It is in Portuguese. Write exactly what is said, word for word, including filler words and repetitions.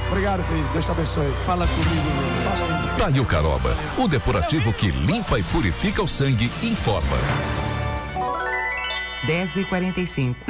Obrigado, filho. Deus te abençoe. Fala comigo, meu Fala. Tá aí o Caroba, o depurativo que limpa e purifica o sangue, informa. dez e quarenta e cinco.